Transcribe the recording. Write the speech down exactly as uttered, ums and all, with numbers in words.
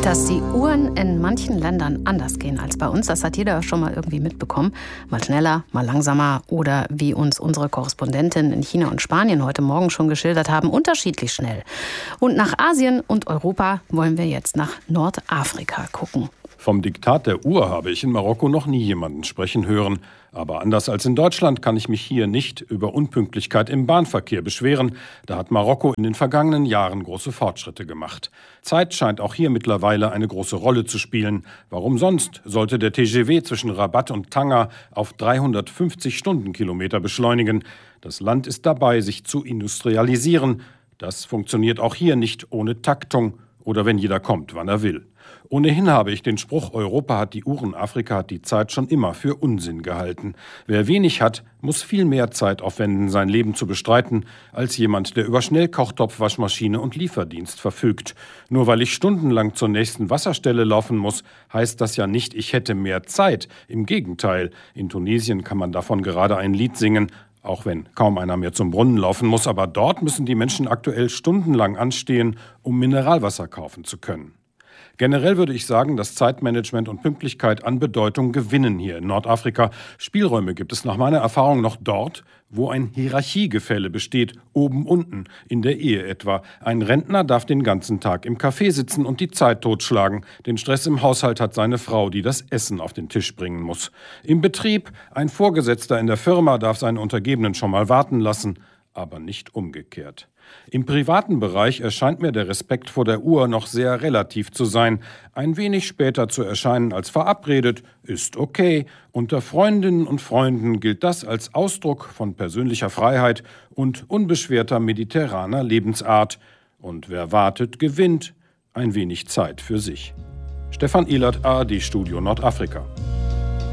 Dass die Uhren in manchen Ländern anders gehen als bei uns, das hat jeder schon mal irgendwie mitbekommen. Mal schneller, mal langsamer oder wie uns unsere Korrespondentinnen in China und Spanien heute Morgen schon geschildert haben, unterschiedlich schnell. Und nach Asien und Europa wollen wir jetzt nach Nordafrika gucken. Vom Diktat der Uhr habe ich in Marokko noch nie jemanden sprechen hören. Aber anders als in Deutschland kann ich mich hier nicht über Unpünktlichkeit im Bahnverkehr beschweren. Da hat Marokko in den vergangenen Jahren große Fortschritte gemacht. Zeit scheint auch hier mittlerweile eine große Rolle zu spielen. Warum sonst sollte der T G V zwischen Rabat und Tanger auf dreihundertfünfzig Stundenkilometer beschleunigen? Das Land ist dabei, sich zu industrialisieren. Das funktioniert auch hier nicht ohne Taktung oder wenn jeder kommt, wann er will. Ohnehin habe ich den Spruch, Europa hat die Uhren, Afrika hat die Zeit schon immer für Unsinn gehalten. Wer wenig hat, muss viel mehr Zeit aufwenden, sein Leben zu bestreiten, als jemand, der über Schnellkochtopf, Waschmaschine und Lieferdienst verfügt. Nur weil ich stundenlang zur nächsten Wasserstelle laufen muss, heißt das ja nicht, ich hätte mehr Zeit. Im Gegenteil, in Tunesien kann man davon gerade ein Lied singen, auch wenn kaum einer mehr zum Brunnen laufen muss. Aber dort müssen die Menschen aktuell stundenlang anstehen, um Mineralwasser kaufen zu können. Generell würde ich sagen, dass Zeitmanagement und Pünktlichkeit an Bedeutung gewinnen hier in Nordafrika. Spielräume gibt es nach meiner Erfahrung noch dort, wo ein Hierarchiegefälle besteht, oben unten, in der Ehe etwa. Ein Rentner darf den ganzen Tag im Café sitzen und die Zeit totschlagen. Den Stress im Haushalt hat seine Frau, die das Essen auf den Tisch bringen muss. Im Betrieb, ein Vorgesetzter in der Firma darf seinen Untergebenen schon mal warten lassen, aber nicht umgekehrt. Im privaten Bereich erscheint mir der Respekt vor der Uhr noch sehr relativ zu sein. Ein wenig später zu erscheinen als verabredet ist okay. Unter Freundinnen und Freunden gilt das als Ausdruck von persönlicher Freiheit und unbeschwerter mediterraner Lebensart. Und wer wartet, gewinnt. Ein wenig Zeit für sich. Stefan Ehlert, A R D Studio Nordafrika.